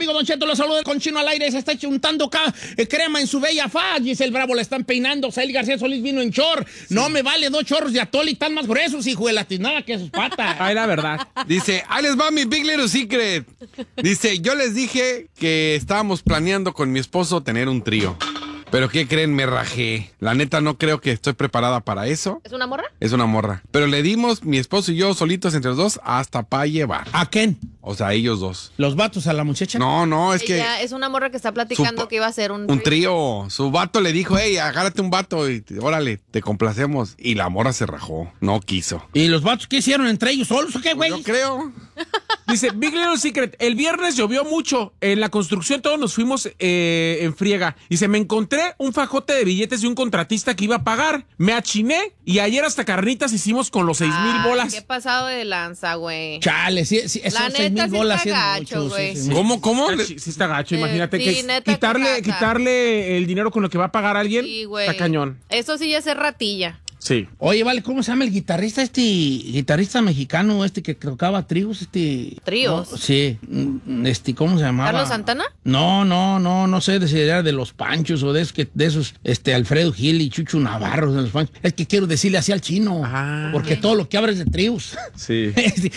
amigo Don Cheto, lo saluda con Chino al aire. Se está chuntando acá crema en su bella faz. Giselle Bravo le están peinando. Sael García Solís vino en short. Sí. No me vale 2 chorros de atole tan más gruesos, hijo de la tiznada que sus patas. Ay, la verdad. Dice, ahí les va mi Big Little Secret. Dice, yo les dije que estábamos planeando con mi esposo tener un trío. Pero ¿qué creen? Me rajé. La neta no creo que estoy preparada para eso. ¿Es una morra? Es una morra. Pero le dimos, mi esposo y yo, solitos entre los dos, hasta para llevar. ¿A quién? O sea, ellos dos. ¿Los vatos a la muchacha? No, es Ella es una morra que está platicando que iba a ser un trío. Su vato le dijo, hey, agárrate un vato y órale, te complacemos. Y la morra se rajó. No quiso. ¿Y los vatos qué hicieron? ¿Entre ellos solos o qué, güey? Yo creo. Dice, Big Little Secret, el viernes llovió mucho. En la construcción todos nos fuimos en friega. Dice, me encontré un fajote de billetes de un contratista que iba a pagar. Me achiné y ayer hasta carnitas hicimos con los 6,000 bolas. Qué pasado de lanza, güey. Chale, sí, esos 6,000 bolas sí es mucho. Güey. Sí. ¿Cómo? Sí está gacho, imagínate sí, que quitarle el dinero con lo que va a pagar a alguien. Sí, güey. Está cañón. Eso sí ya es ratilla. Sí. Oye, vale, ¿cómo se llama el guitarrista mexicano que tocaba tríos, ¿Tríos? No, sí, ¿cómo se llamaba? ¿Carlos Santana? No sé si era de los Panchos o de esos, Alfredo Gil y Chucho Navarro de los Panchos. Es que quiero decirle así al chino, porque todo lo que habla es de tríos. Sí.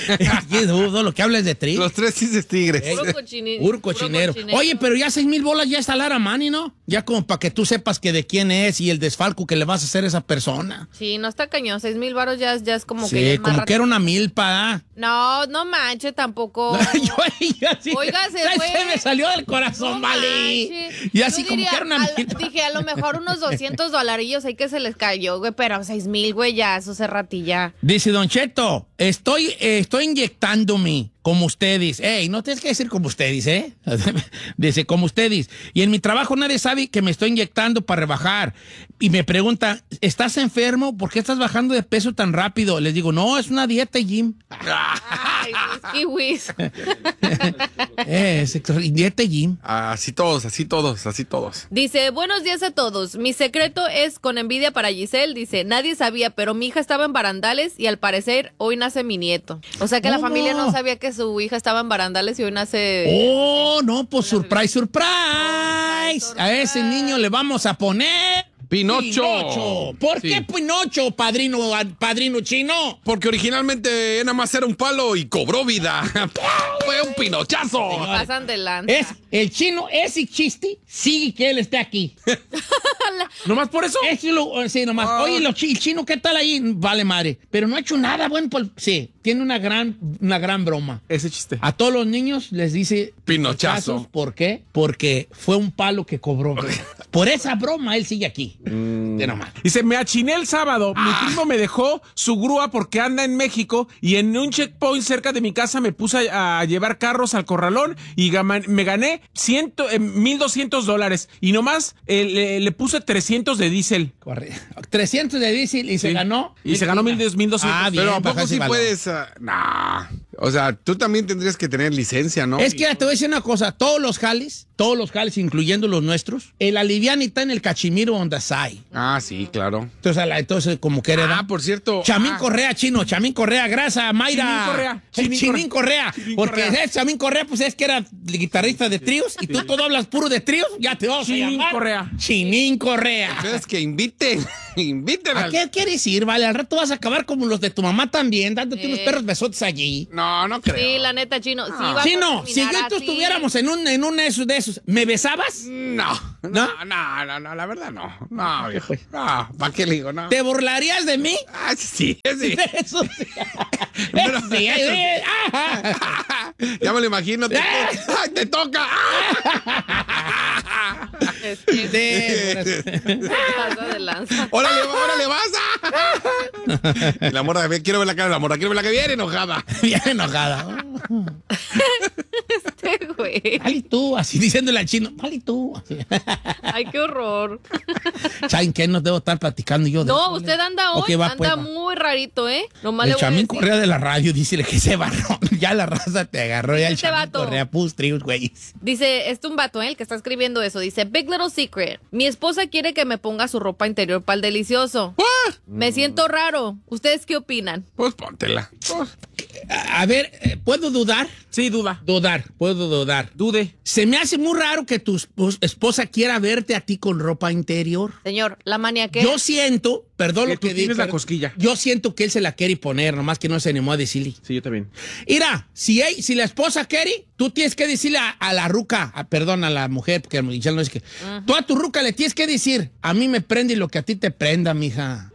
Todo lo que habla es de tríos. Los 3 cis tigres. Puro cochinero. Oye, pero ya 6,000 bolas ya está Lara Mani, ¿no? Ya como para que tú sepas que de quién es y el desfalco que le vas a hacer a esa persona. Sí, no está cañón. 6,000 varos ya es como sí, que. Sí, como que era una milpa. No manche tampoco. Oiga, se me salió del corazón, vale. Y así como que era una milpa. Dije, a lo mejor unos $200 ahí que se les cayó, güey, pero 6,000, güey, ya, eso se ratilla. Dice Don Cheto, estoy inyectándome. Como ustedes. Ey, no tienes que decir como ustedes, ¿eh? Dice, como ustedes. Y en mi trabajo nadie sabe que me estoy inyectando para rebajar. Y me preguntan, ¿estás enfermo? ¿Por qué estás bajando de peso tan rápido? Les digo, no, es una dieta, Jim. Ay, kiwis. Dieta, Jim. Así todos. Dice, buenos días a todos. Mi secreto es con envidia para Giselle. Dice, nadie sabía, pero mi hija estaba en barandales y al parecer hoy nace mi nieto. O sea que la familia no sabía que su hija estaba en barandales y hoy nace... Oh, no, pues surprise. A ese niño le vamos a poner... Pinocho. ¿Por qué Pinocho, padrino chino? Porque originalmente nada más era un palo y cobró vida. Fue un pinochazo. Se pasan de lanza. El chino, ese chiste, sí que él esté aquí. ¿Nomás por eso? Sí, nomás. Oye, el chino, ¿qué tal ahí? Vale, madre. Pero no ha hecho nada bueno. Sí, tiene una gran broma. Ese chiste. A todos los niños les dice... Pinochazo. ¿Por qué? Porque fue un palo que cobró. Por esa broma, él sigue aquí. Dice, me achiné el sábado. Mi primo me dejó su grúa porque anda en México y en un checkpoint cerca de mi casa me puse a llevar carros al corralón y me gané $1,200 y nomás le puse 300 de diésel. 300 de diésel y se ganó. Y se ganó 1,200. Pero ¿a poco sí puedes? No. O sea, tú también tendrías que tener licencia, ¿no? Es que te voy a decir una cosa. Todos los jales, incluyendo los nuestros, el alivián está en el cachimiro on the side. Ah, sí, claro. Entonces como que hereda. Por cierto. Chamín Correa, chino. Chamín Correa, grasa, Mayra. Chinín Correa. Porque Chamín Correa, pues es que era guitarrista de tríos y tú todo hablas puro de tríos, ya te vamos a llamar. Chinín Correa. Es que inviten. ¿A qué quieres ir? Vale, al rato vas a acabar como los de tu mamá también, dándote unos perros besotes allí. No creo. Sí, la neta, chino. Chino, si yo y tú estuviéramos en un de esos, ¿me besabas? No, la verdad no. No, viejo. No, ¿para qué le digo? No. ¿Te burlarías de mí? Ah, sí. Eso sí. Ya me lo imagino. Te toca. Pasa de lanza. ¡Órale, vas! La morra, quiero ver la cara de la morra, quiero ver la que viene enojada. Bien enojada. Güey. Vale tú, así diciéndole al chino, vale tú. Ay, qué horror. ¿Saben qué? No debo estar platicando yo. No, usted anda hoy, anda muy rarito, ¿eh? Nomás el Chamín Correa de la radio, dícele que se barró. Ya la raza te agarró, ya el Chamín Correa, trios, güey. Dice, es un vato, el que está escribiendo eso. Dice, Big Little Secret. Mi esposa quiere que me ponga su ropa interior para el delicioso. Me siento raro. ¿Ustedes qué opinan? Pues póntela. A ver, ¿puedo dudar? Sí, duda. Puedo dudar. Dude. Se me hace muy raro que tu esposa quiera verte a ti con ropa interior. Señor, la maniaque. Yo siento, perdón Que lo que tú digo. tienes la cosquilla. Yo siento que él se la quiere poner, nomás que no se animó a decirle. Sí, yo también. Mira, si la esposa quiere, tú tienes que decirle a la ruca, perdón, a la mujer, porque Michelle no es que. Tú a tu ruca le tienes que decir, a mí me prende lo que a ti te prenda, mija.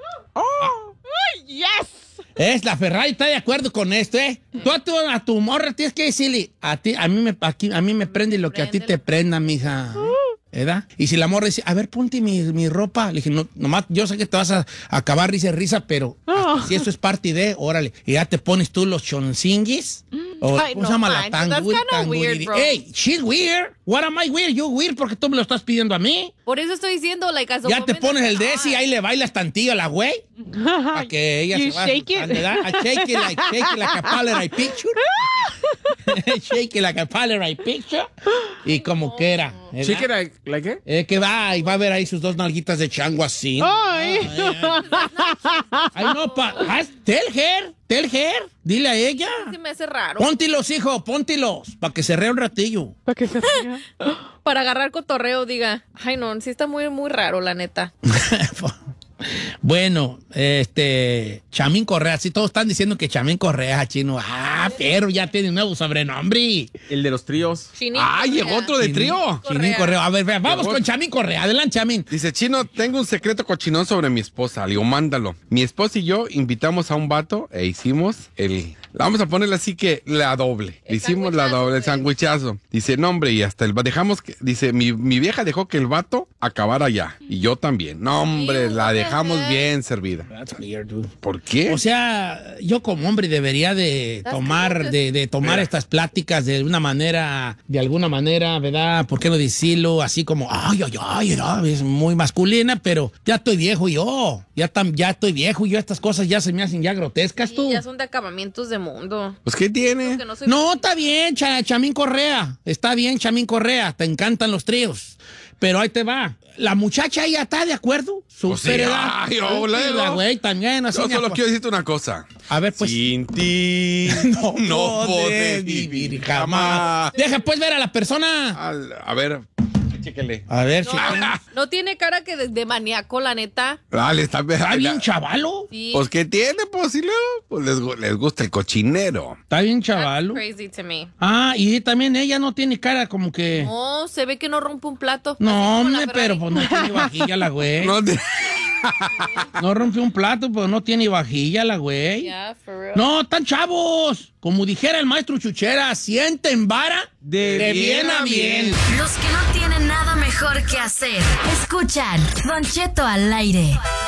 Es la Ferrari, está de acuerdo con esto, ¿eh? Tú a tu morra tienes que decirle, a mí me prende lo que a ti te prenda, mija. ¿Verdad? Y si la morra dice, a ver, ponte mi ropa. Le dije, no, nomás, yo sé que te vas a acabar risa, pero si eso es parte de, órale. Y ya te pones tú los choncinguis. O, Ay, ¿cómo no se llama la manches, that's kinda weird, bro. Hey, she's weird. What am I weird? You weird porque tú me lo estás pidiendo a mí. Por eso estoy diciendo, like, as a Ya te woman, pones el de that's ese y ahí le bailas tantillo a la güey. Para que ella You se va shake it. ¿verdad? I shake it like a Polaroid picture. Shake it like a Polaroid picture. Y como quiera. ¿verdad? Chicken, ¿like qué? Que va y va a ver ahí sus dos nalguitas de chango así. Ay. Ay, no, tell her. Dile a ella. Se me hace raro. Póntilos, hijo, póntilos. Para que se rea un ratillo. Para que se ría. Para agarrar cotorreo, diga. Ay, no, sí está muy, muy raro, la neta. Bueno, Chamín Correa, sí, todos están diciendo que Chamín Correa, chino. Pero ya tiene un nuevo sobrenombre. El de los tríos. Chinin Llegó Correa. otro de trío. Chamín Correa. A ver, vamos Llegó. con Chamín Correa. Adelante, Chamín. Dice, Chino, tengo un secreto cochinón sobre mi esposa. Le digo, mándalo. Mi esposa y yo invitamos a un vato e hicimos la vamos a ponerle así que la doble. El Hicimos la doble, el sandwichazo. Dice, no, hombre, y hasta dejamos que, dice, mi vieja dejó que el vato acabara ya. Y yo también. No, hombre, Sí, la what the dejamos heck? bien servida. That's weird, dude. ¿Por qué? O sea, yo como hombre debería de tomar, de tomar estas pláticas de alguna manera, ¿verdad? ¿Por qué no decirlo así como, ay, es muy masculina, pero ya estoy viejo yo, ya estoy viejo y yo estas cosas ya se me hacen ya grotescas, tú. Sí, ya son de acabamientos de mundo. Pues, ¿qué tiene? Que no soy- No, está bien, Chamín Correa, está bien, Chamín Correa, te encantan los tríos, pero ahí te va. La muchacha ya está de acuerdo. Pues sí, Supérela. ay, hola, Y la güey también, así. Yo solo pues. quiero decirte una cosa. A ver, pues. Sin ti no podré vivir jamás. Deja pues ver a la persona. A ver, chéquele. A ver, No, chica. no tiene cara que de maníaco, la neta. Dale, está Está bien chavalo. Sí. Pues, ¿qué tiene? Pues, si luego pues, les gusta el cochinero. Está bien That's chavalo. crazy to me. Y también ella no tiene cara como que... No, se ve que no rompe un plato. No, Así como la hombre, Ferrari. pero pues no tiene vajilla la güey. No te- No rompe un plato, pero no tiene vajilla la güey. Yeah, for real. No, están chavos. Como dijera el maestro Chuchera, sienten vara de bien a bien. Los que no tienen nada mejor que hacer. Escuchan Don Cheto al aire.